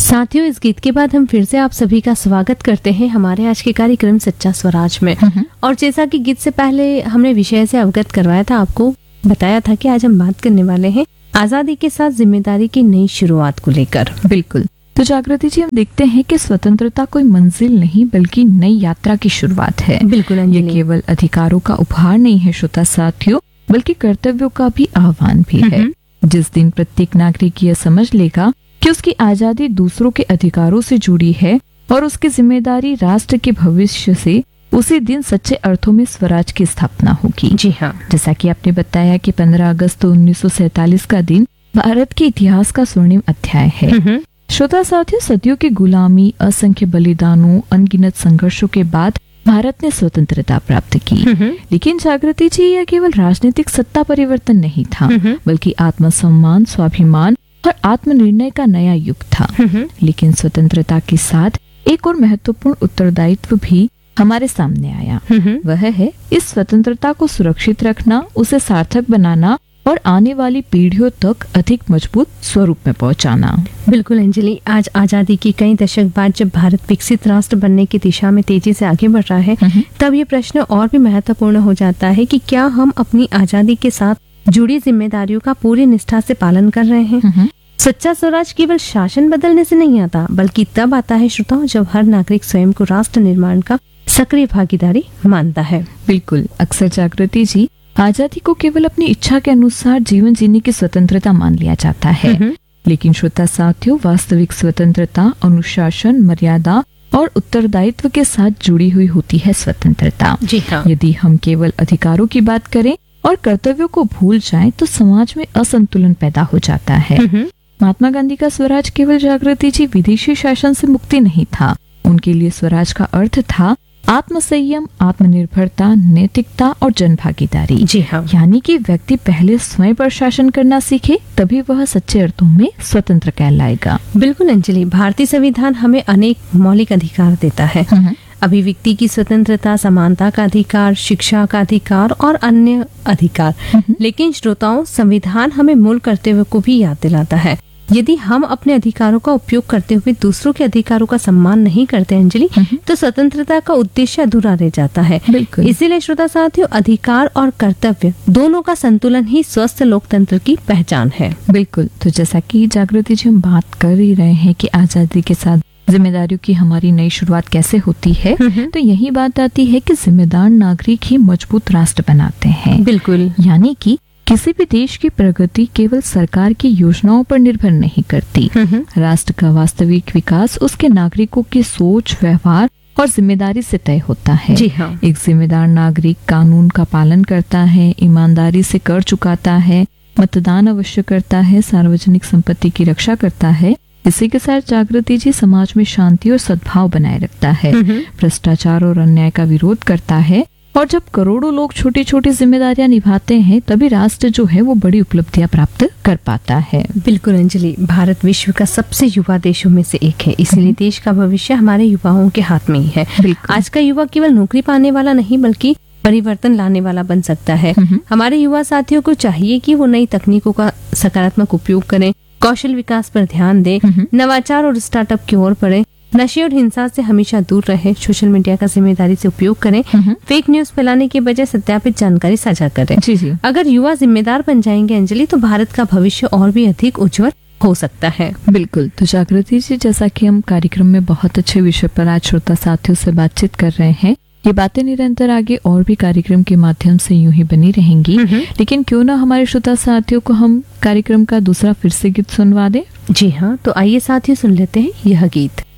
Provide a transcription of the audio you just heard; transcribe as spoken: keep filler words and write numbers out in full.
साथियों, इस गीत के बाद हम फिर से आप सभी का स्वागत करते हैं हमारे आज के कार्यक्रम सच्चा स्वराज में। और जैसा कि गीत से पहले हमने विषय से अवगत करवाया था, आपको बताया था कि आज हम बात करने वाले हैं आजादी के साथ जिम्मेदारी की नई शुरुआत को लेकर। बिल्कुल। तो जागृति जी, हम देखते हैं कि स्वतंत्रता कोई मंजिल नहीं बल्कि नई यात्रा की शुरुआत है। बिल्कुल, ये केवल अधिकारों का उपहार नहीं है श्रोता साथियों, बल्कि कर्तव्यों का भी आह्वान भी है। जिस दिन प्रत्येक नागरिक यह समझ लेगा कि उसकी आजादी दूसरों के अधिकारों से जुड़ी है और उसकी जिम्मेदारी राष्ट्र के भविष्य से, उसी दिन सच्चे अर्थों में स्वराज की स्थापना होगी। जी हाँ, जैसा कि आपने बताया कि पंद्रह अगस्त उन्नीस सौ सैतालीस का दिन भारत के इतिहास का स्वर्णिम अध्याय है। श्रोता साथियों, सदियों की गुलामी, असंख्य बलिदानों, अनगिनत संघर्षों के बाद भारत ने स्वतंत्रता प्राप्त की। लेकिन जागृति जी, यह केवल राजनीतिक सत्ता परिवर्तन नहीं था, बल्कि आत्मसम्मान, स्वाभिमान और आत्मनिर्णय का नया युग था। लेकिन स्वतंत्रता के साथ एक और महत्वपूर्ण उत्तरदायित्व भी हमारे सामने आया। वह है इस स्वतंत्रता को सुरक्षित रखना, उसे सार्थक बनाना और आने वाली पीढ़ियों तक अधिक मजबूत स्वरूप में पहुंचाना। बिल्कुल अंजलि, आज आजादी के कई दशक बाद जब भारत विकसित राष्ट्र बनने की दिशा में तेजी से आगे बढ़ रहा है, तब ये प्रश्न और भी महत्वपूर्ण हो जाता है कि क्या हम अपनी आजादी के साथ जुड़ी जिम्मेदारियों का पूरी निष्ठा से पालन कर रहे हैं। सच्चा स्वराज केवल शासन बदलने से नहीं आता, बल्कि तब आता है श्रोताओं, जब हर नागरिक स्वयं को राष्ट्र निर्माण का सक्रिय भागीदारी मानता है। बिल्कुल। अक्सर जागृति जी, आजादी को केवल अपनी इच्छा के अनुसार जीवन जीने की स्वतंत्रता मान लिया जाता है। लेकिन श्रोता साथियों, वास्तविक स्वतंत्रता अनुशासन, मर्यादा और उत्तरदायित्व के साथ जुड़ी हुई होती है स्वतंत्रता। जी हाँ। यदि हम केवल अधिकारों की बात करें और कर्तव्यों को भूल जाएं, तो समाज में असंतुलन पैदा हो जाता है। महात्मा गांधी का स्वराज केवल जागृति जी विदेशी शासन से मुक्ति नहीं था। उनके लिए स्वराज का अर्थ था आत्मसंयम, आत्मनिर्भरता, नैतिकता और जनभागीदारी। जी हाँ। यानी कि व्यक्ति पहले स्वयं पर शासन करना सीखे, तभी वह सच्चे अर्थों में स्वतंत्र कहलाएगा। बिल्कुल अंजलि, भारतीय संविधान हमें अनेक मौलिक अधिकार देता है। अभिव्यक्ति की स्वतंत्रता, समानता का अधिकार, शिक्षा का अधिकार और अन्य अधिकार। लेकिन श्रोताओं, संविधान हमें मूल कर्तव्यों को भी याद दिलाता है। यदि हम अपने अधिकारों का उपयोग करते हुए दूसरों के अधिकारों का सम्मान नहीं करते अंजलि, तो स्वतंत्रता का उद्देश्य अधूरा रह जाता है। इसीलिए श्रोता साथियों, अधिकार और कर्तव्य दोनों का संतुलन ही स्वस्थ लोकतंत्र की पहचान है। बिल्कुल। तो जैसा कि जागृति जी, हम बात कर ही रहे हैं कि आजादी के साथ जिम्मेदारियों की हमारी नई शुरुआत कैसे होती है, तो यही बात आती है कि जिम्मेदार नागरिक ही मजबूत राष्ट्र बनाते हैं। बिल्कुल। यानी कि किसी भी देश की प्रगति केवल सरकार की योजनाओं पर निर्भर नहीं करती। राष्ट्र का वास्तविक विकास उसके नागरिकों की सोच, व्यवहार और जिम्मेदारी से तय होता है। जी हाँ। एक जिम्मेदार नागरिक कानून का पालन करता है, ईमानदारी से कर चुकाता है, मतदान अवश्य करता है, सार्वजनिक संपत्ति की रक्षा करता है। इसी के साथ जागृति जी, समाज में शांति और सद्भाव बनाए रखता है, भ्रष्टाचार और अन्याय का विरोध करता है। और जब करोड़ों लोग छोटी छोटी जिम्मेदारियां निभाते हैं, तभी राष्ट्र जो है वो बड़ी उपलब्धियां प्राप्त कर पाता है। बिल्कुल अंजलि, भारत विश्व का सबसे युवा देशों में से एक है, इसीलिए देश का भविष्य हमारे युवाओं के हाथ में ही है। आज का युवा केवल नौकरी पाने वाला नहीं, बल्कि परिवर्तन लाने वाला बन सकता है। हमारे युवा साथियों को चाहिए कि वो नई तकनीकों का सकारात्मक उपयोग करें, कौशल विकास पर ध्यान दें, नवाचार और स्टार्टअप की ओर बढ़े, नशे और हिंसा से हमेशा दूर रहे, सोशल मीडिया का जिम्मेदारी से उपयोग करें, फेक न्यूज फैलाने के बजाय सत्यापित जानकारी साझा करें। जी जी। अगर युवा जिम्मेदार बन जाएंगे अंजलि, तो भारत का भविष्य और भी अधिक उज्जवल हो सकता है। बिल्कुल। तो जागृति जी, जैसा कि हम कार्यक्रम में बहुत अच्छे विषय पर आज श्रोता साथियों से बातचीत कर रहे हैं, ये बातें निरंतर आगे और भी कार्यक्रम के माध्यम से यूं ही बनी रहेंगी। लेकिन क्यों ना हमारे श्रोता साथियों को हम कार्यक्रम का दूसरा फिर से गीत सुनवा दें। जी हाँ, तो आइए साथियों, सुन लेते हैं यह गीत।